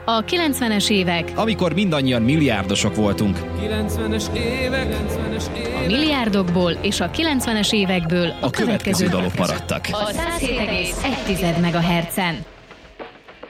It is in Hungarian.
A 90-es évek, amikor mindannyian milliárdosok voltunk. 90-es évek. a milliárdokból és a 90-es évekből A következő dalok maradtak. A 107,1 MHz-en.